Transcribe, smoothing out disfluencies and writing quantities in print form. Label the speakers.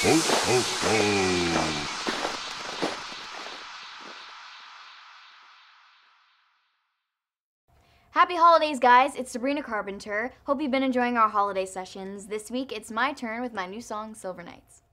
Speaker 1: Ho, ho, ho.
Speaker 2: Happy holidays, guys! It's Sabrina Carpenter. Hope you've been enjoying our holiday sessions. This week, it's my turn with my new song, Silver Nights.